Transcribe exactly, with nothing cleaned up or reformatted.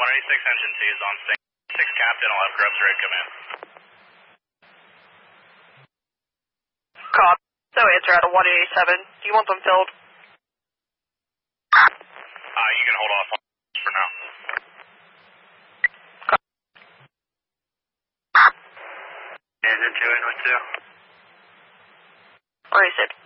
one eighty-six engine two is on sync. six captain, I'll have Grubbs ready to come in. Cop. No answer out of one eighty-seven. Do you want them filled? Uh, you can hold off on for now. Cop. Engine two in with two. Where is it?